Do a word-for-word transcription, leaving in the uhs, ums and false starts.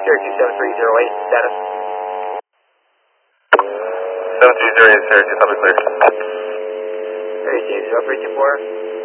Syracuse seven three zero eight, status. seven three zero eight, Syracuse, public clear. Syracuse zero three two four.